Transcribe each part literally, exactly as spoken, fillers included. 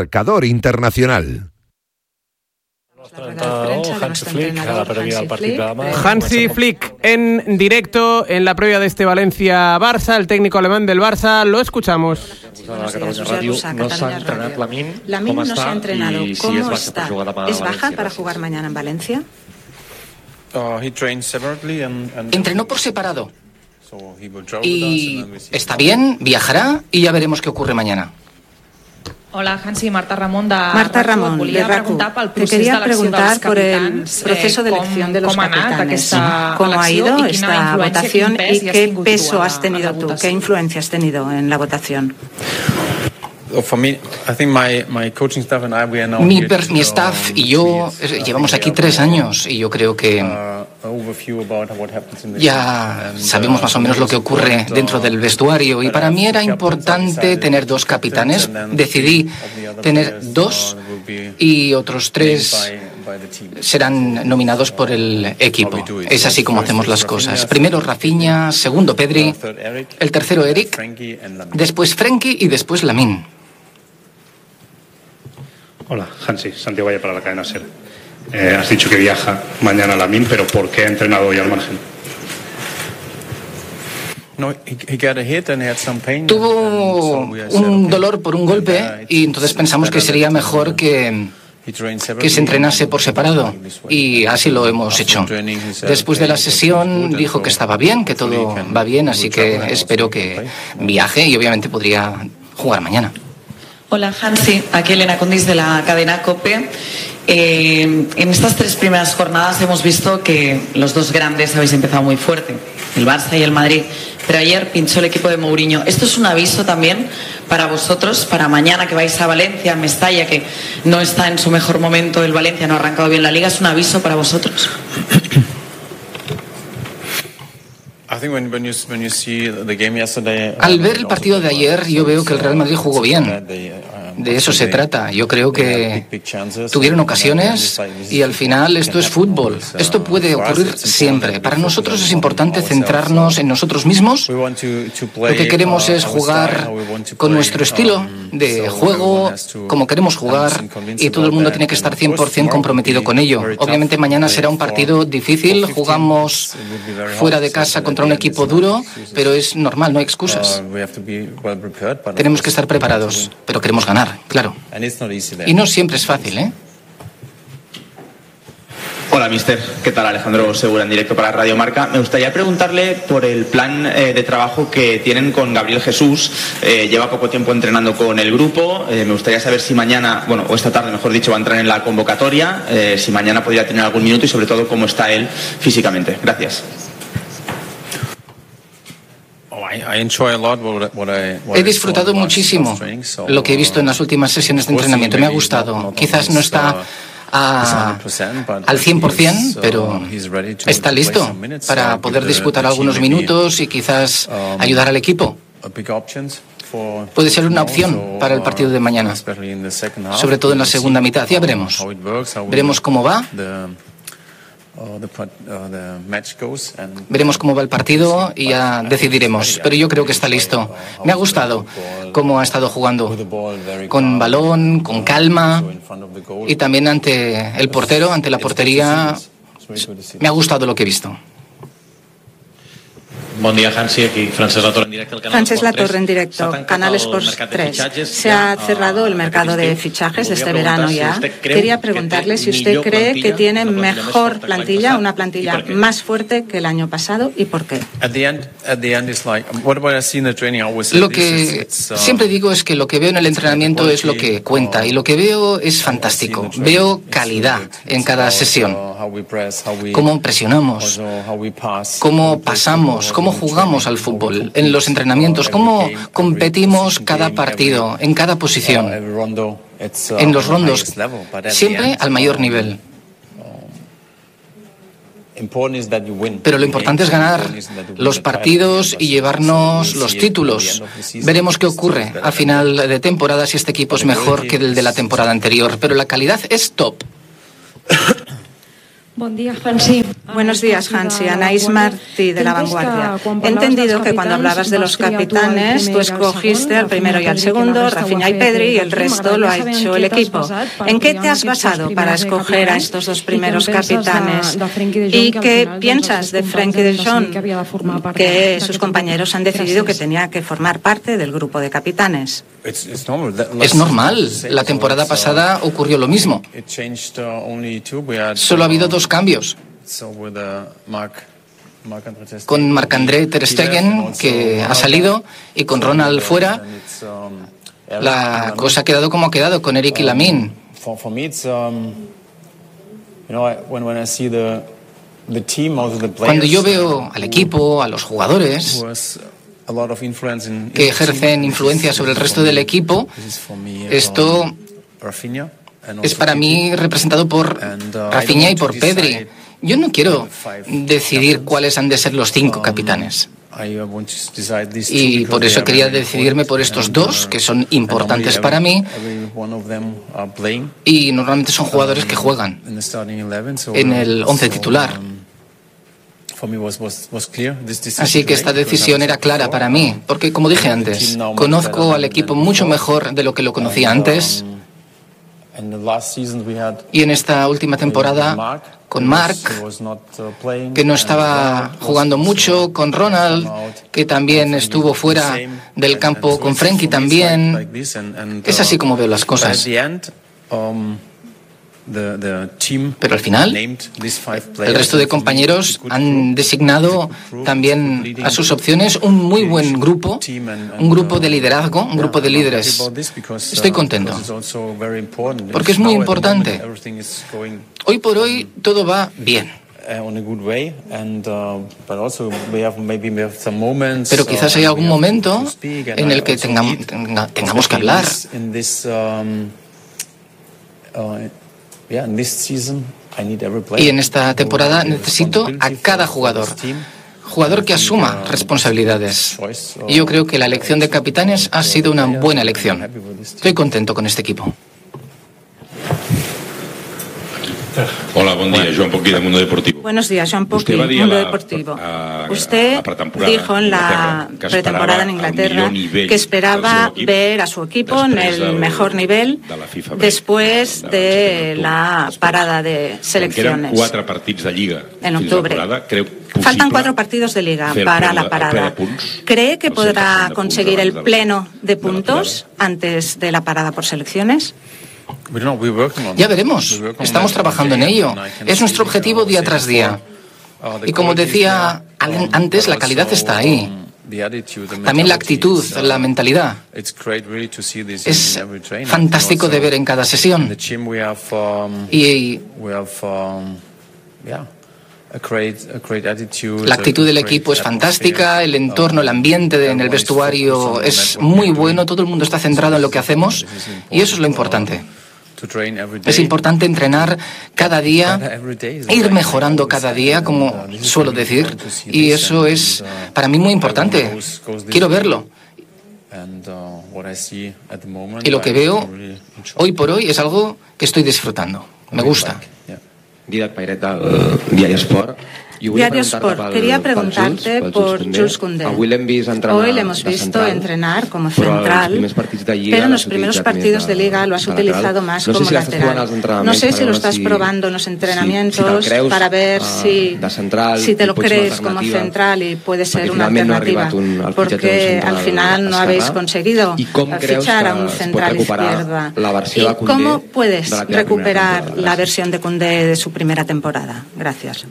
Marcador Internacional. Hansi Flick, a la previa del partido. Hansi Flick en directo en la previa de este Valencia-Barça, el técnico alemán del Barça, lo escuchamos. No s'ha entrenat Lamine. Lamine no se ha entrenado. ¿Cómo está? ¿Es baja para jugar mañana en Valencia? Entrenó por separado. Y está bien, viajará y ya veremos qué ocurre mañana. Hola, Hansi, Marta Ramón de Marta Ramón, de RACU. Te quería preguntar por el proceso de elección de los capitanes. ¿Cómo ha ido esta votación y qué peso has tenido tú? ¿Qué influencia has tenido en la votación? Mi, per, mi staff y yo llevamos aquí tres años y yo creo que ya sabemos más o menos lo que ocurre dentro del vestuario y para mí era importante tener dos capitanes. Decidí tener dos y otros tres serán nominados por el equipo. Es así como hacemos las cosas. Primero Rafinha, segundo Pedri, el tercero Eric, después Frenkie y después Lamine. Hola, Hansi, Santiago Valle para la cadena SER. Eh, has dicho que viaja mañana Lamine, pero ¿por qué ha entrenado hoy al margen? Tuvo un dolor por un golpe y entonces pensamos que sería mejor que, que se entrenase por separado y así lo hemos hecho. Después de la sesión dijo que estaba bien, que todo va bien, así que espero que viaje y obviamente podría jugar mañana. Hola Hansi, aquí Elena Condis de la cadena COPE. Eh, en estas tres primeras jornadas hemos visto que los dos grandes habéis empezado muy fuerte, el Barça y el Madrid, pero ayer pinchó el equipo de Mourinho. ¿Esto es un aviso también para vosotros, para mañana que vais a Valencia, Mestalla, que no está en su mejor momento, el Valencia no ha arrancado bien la Liga? ¿Es un aviso para vosotros? Al ver el partido de ayer, yo veo que el Real Madrid jugó bien. De eso se trata. Yo creo que tuvieron ocasiones y al final esto es fútbol. Esto puede ocurrir siempre. Para nosotros es importante centrarnos en nosotros mismos. Lo que queremos es jugar con nuestro estilo de juego, como queremos jugar, y todo el mundo tiene que estar cien por ciento comprometido con ello. Obviamente mañana será un partido difícil. Jugamos fuera de casa contra un equipo duro, pero es normal, no hay excusas. Tenemos que estar preparados, pero queremos ganar. Claro. Y no siempre es fácil, ¿eh? Hola, mister. ¿Qué tal? Alejandro Segura, en directo para Radio Marca. Me gustaría preguntarle por el plan eh, de trabajo que tienen con Gabriel Jesús. Eh, lleva poco tiempo entrenando con el grupo. Eh, me gustaría saber si mañana, bueno, o esta tarde, mejor dicho, va a entrar en la convocatoria. Eh, si mañana podría tener algún minuto y, sobre todo, cómo está él físicamente. Gracias. He disfrutado muchísimo lo que he visto en las últimas sesiones de entrenamiento. Me ha gustado. Quizás no está a, al cien por ciento, pero está listo para poder disputar algunos minutos y quizás ayudar al equipo. Puede ser una opción para el partido de mañana, sobre todo en la segunda mitad. Ya veremos. Veremos cómo va. Veremos cómo va el partido y ya decidiremos, pero yo creo que está listo. Me ha gustado cómo ha estado jugando, con balón, con calma y también ante el portero, ante la portería. Me ha gustado lo que he visto. Buen día, Hansi. Aquí Francesc Latorre en directo. Francesc Latorre en directo, Canal Sports tres. Se ha cerrado el mercado de fichajes de este verano ya. Quería preguntarle si usted cree que tiene mejor plantilla, una plantilla más fuerte que el año pasado y por qué. Lo que siempre digo es que lo que veo en el entrenamiento es lo que cuenta y lo que veo es fantástico. Veo calidad en cada sesión. Cómo presionamos, cómo pasamos, cómo jugamos al fútbol en los entrenamientos, cómo competimos cada partido, en cada posición, en los rondos, siempre al mayor nivel. Pero lo importante es ganar los partidos y llevarnos los títulos. Veremos qué ocurre a final de temporada si este equipo es mejor que el de la temporada anterior, pero la calidad es top. Buenos días, Hansi. Anaís Martí, de La Vanguardia. He entendido que cuando hablabas de los capitanes, tú escogiste al primero y al segundo, Rafinha y Pedri, y el resto lo ha hecho el equipo. ¿En qué te has basado para escoger a estos dos primeros capitanes? ¿Y qué piensas de Frenkie de Jong, que sus compañeros han decidido que tenía que formar parte del grupo de capitanes? Es normal. La temporada pasada ocurrió lo mismo. Solo ha habido dos cambios. Con Marc-André Ter Stegen, que ha salido, y con Ronald fuera, la cosa ha quedado como ha quedado, con Eric y Lamine. Cuando yo veo al equipo, a los jugadores que ejercen influencia sobre el resto del equipo, esto es para mí representado por Rafinha y por Pedri. Yo no quiero decidir cuáles han de ser los cinco capitanes. Y por eso quería decidirme por estos dos, que son importantes para mí, y normalmente son jugadores que juegan en el once titular. Así que esta decisión era clara para mí, porque como dije antes, conozco al equipo mucho mejor de lo que lo conocía antes. Y en esta última temporada, con Marc, que no estaba jugando mucho, con Ronald, que también estuvo fuera del campo, con Frenkie también. Es así como veo las cosas. Pero al final, el resto de compañeros han designado también a sus opciones un muy buen grupo, un grupo de liderazgo, un grupo de líderes. Estoy contento, porque es muy importante. Hoy por hoy todo va bien. Pero quizás hay algún momento en el que tengamos, tengamos que hablar. Y en esta temporada necesito a cada jugador, jugador que asuma responsabilidades. Y yo creo que la elección de capitanes ha sido una buena elección. Estoy contento con este equipo. Hola, buen día. Joan Poquí, de Mundo Deportivo. Buenos días, Joan Poquí, Mundo Deportivo. Usted dijo en la pretemporada en Inglaterra que esperaba ver a su equipo en el mejor nivel después de la parada de selecciones en octubre. Faltan cuatro partidos de liga para la parada. ¿Cree que podrá conseguir el pleno de puntos antes de la parada por selecciones? Ya veremos. Estamos trabajando en ello. Es nuestro objetivo día tras día. Y como decía antes, la calidad está ahí. También la actitud, la mentalidad. Es fantástico de ver en cada sesión. Y la actitud del equipo es fantástica, el entorno, el ambiente en el vestuario es muy bueno, todo el mundo está centrado en lo que hacemos y eso es lo importante. Es importante entrenar cada día, ir mejorando cada día, como suelo decir, y eso es para mí muy importante. Quiero verlo. Y lo que veo hoy por hoy es algo que estoy disfrutando. Me gusta. Dídac Pairet del Diari Esport. Diario Sport, quería preguntarte por Jules Koundé. Hoy le hemos visto entrenar como central, pero en los primeros partidos de Liga lo has utilizado más como lateral. No sé si lo estás probando en los entrenamientos para ver si, si te lo crees como central y puede ser una alternativa, porque al final no habéis conseguido fichar a un central izquierda. ¿Y cómo puedes recuperar la versión de Koundé de su primera temporada? Gracias.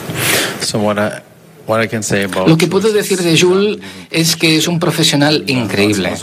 Lo que puedo decir de Jules es que es un profesional increíble.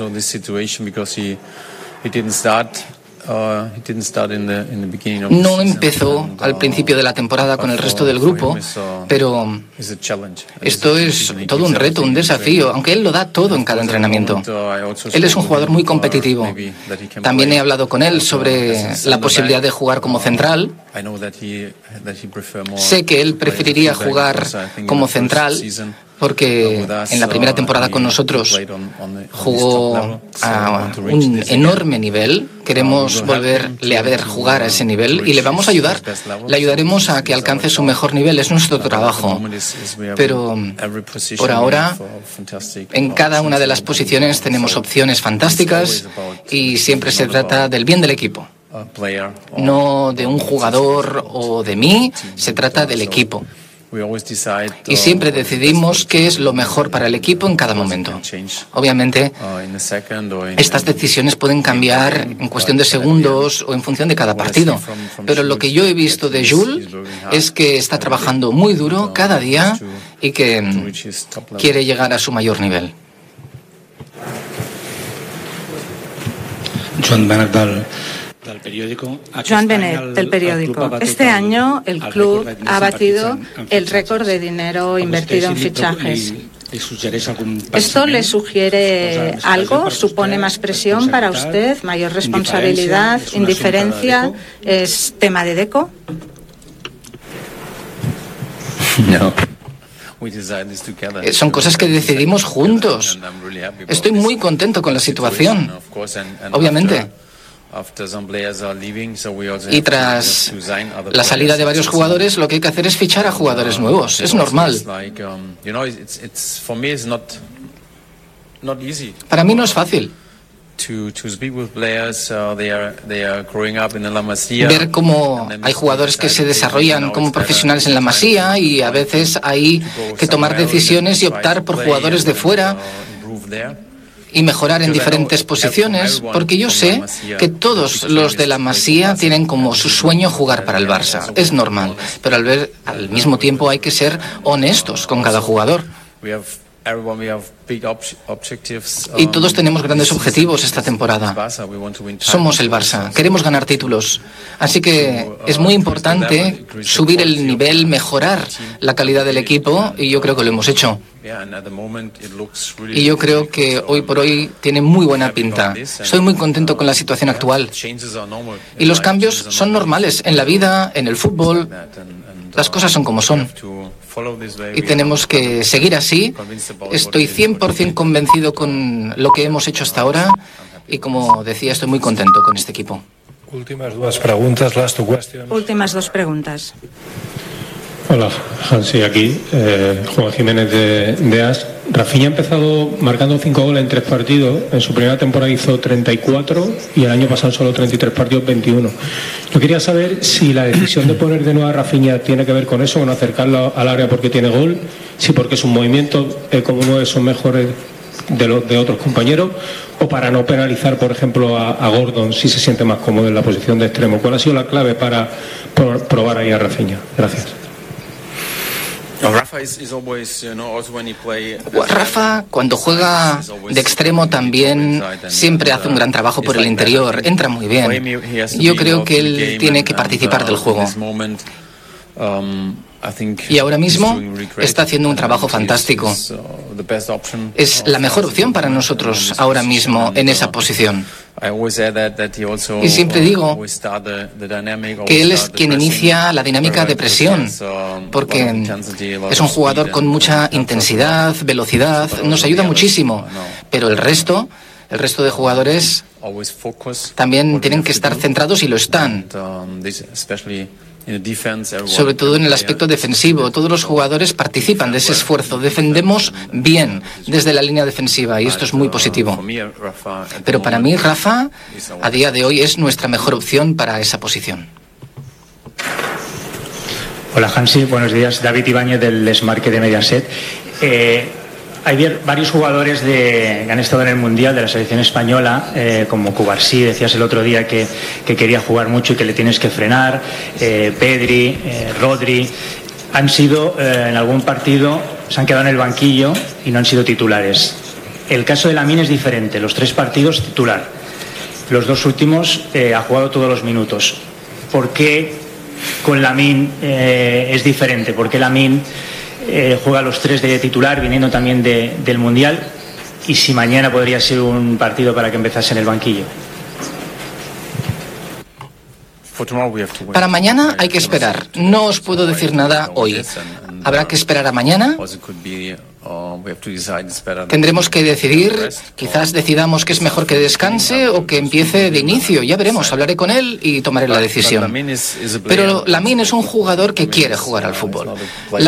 No empezó al principio de la temporada con el resto del grupo, pero esto es todo un reto, un desafío, aunque él lo da todo en cada entrenamiento. Él es un jugador muy competitivo. También he hablado con él sobre la posibilidad de jugar como central. Sé que él preferiría jugar como central, porque en la primera temporada con nosotros jugó a un enorme nivel. Queremos volverle a ver jugar a ese nivel y le vamos a ayudar. Le ayudaremos a que alcance su mejor nivel. Es nuestro trabajo. Pero por ahora, en cada una de las posiciones tenemos opciones fantásticas y siempre se trata del bien del equipo. No de un jugador o de mí, se trata del equipo. Y siempre decidimos qué es lo mejor para el equipo en cada momento. Obviamente, estas decisiones pueden cambiar en cuestión de segundos o en función de cada partido. Pero lo que yo he visto de Jules es que está trabajando muy duro cada día y que quiere llegar a su mayor nivel. Joan Benet del Joan Benet, del periódico. Este año el club ha batido el récord de dinero invertido en fichajes. ¿Esto le sugiere algo? ¿Supone más presión para usted? ¿Mayor responsabilidad? ¿Indiferencia? ¿Es tema de Deco? No. Son cosas que decidimos juntos. Estoy muy contento con la situación, obviamente. Y tras la salida de varios jugadores, lo que hay que hacer es fichar a jugadores nuevos. Es normal. Para mí no es fácil ver cómo hay jugadores que se desarrollan como profesionales en la Masía y a veces hay que tomar decisiones y optar por jugadores de fuera y mejorar en diferentes posiciones, porque yo sé que todos los de la Masía tienen como su sueño jugar para el Barça. Es normal, pero al ver, al mismo tiempo hay que ser honestos con cada jugador. Y todos tenemos grandes objetivos esta temporada. Somos el Barça, queremos ganar títulos. Así que es muy importante subir el nivel, mejorar la calidad del equipo, y yo creo que lo hemos hecho. Y yo creo que hoy por hoy tiene muy buena pinta. Estoy muy contento con la situación actual. Y los cambios son normales en la vida, en el fútbol. Las cosas son como son. Y tenemos que seguir así. Estoy cien por ciento convencido con lo que hemos hecho hasta ahora y, como decía, estoy muy contento con este equipo. Últimas dos preguntas, last two questions. Últimas dos preguntas. Hola, Hansi, aquí. Eh, Juan Jiménez de, de A S. Rafinha ha empezado marcando cinco goles en tres partidos. En su primera temporada hizo treinta y cuatro y el año pasado solo treinta y tres partidos, veintiuno. Yo quería saber si la decisión de poner de nuevo a Rafinha tiene que ver con eso, con acercarlo al área porque tiene gol, si porque sus movimientos eh, como nueve son mejores de los de otros compañeros, o para no penalizar, por ejemplo, a, a Gordon si se siente más cómodo en la posición de extremo. ¿Cuál ha sido la clave para por, probar ahí a Rafinha? Gracias. Rafa, cuando juega de extremo, también siempre hace un gran trabajo por el interior, entra muy bien. Yo creo que él tiene que participar del juego. Y ahora mismo está haciendo un trabajo fantástico. Es la mejor opción para nosotros ahora mismo en esa posición. Y siempre digo que él es quien inicia la dinámica de presión, porque es un jugador con mucha intensidad, velocidad, nos ayuda muchísimo. Pero el resto, el resto de jugadores también tienen que estar centrados y lo están. Sobre todo en el aspecto defensivo. Todos los jugadores participan de ese esfuerzo. Defendemos bien desde la línea defensiva y esto es muy positivo. Pero para mí, Rafa, a día de hoy es nuestra mejor opción para esa posición. Hola, Hansi. Buenos días. David Ibáñez del Desmarque de Mediaset. Eh, Hay varios jugadores de, que han estado en el Mundial de la selección española, eh, como Cubarsí, decías el otro día que, que quería jugar mucho y que le tienes que frenar, eh, Pedri, eh, Rodri, han sido eh, en algún partido, se han quedado en el banquillo y no han sido titulares. El caso de Lamine es diferente, los tres partidos titular, los dos últimos eh, ha jugado todos los minutos. ¿Por qué con Lamine eh, es diferente? ¿Por qué Lamine Eh, juega los tres de titular, viniendo también de, del Mundial, y si mañana podría ser un partido para que empezase en el banquillo? Para mañana hay que esperar. No os puedo decir nada hoy. Habrá que esperar a mañana Tendremos que decidir, quizás decidamos que es mejor que descanse o que empiece de inicio. Ya veremos, hablaré con él y tomaré la decisión. Pero Lamine es un jugador que quiere jugar al fútbol.